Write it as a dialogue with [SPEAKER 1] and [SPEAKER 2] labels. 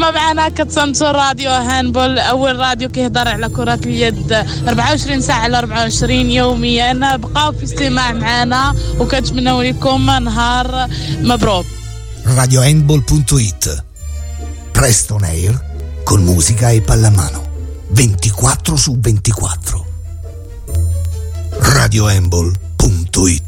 [SPEAKER 1] كما معنا كتسمعوا راديو هاندبول، أول راديو كيهضر على كرة اليد 24 ساعة على 24 يوميا. بقاو في استماع معنا وكنتمنوا لكم نهار مبروك.
[SPEAKER 2] radiohandball.it, presto on air con musica e pallamano 24/24. radiohandball.it.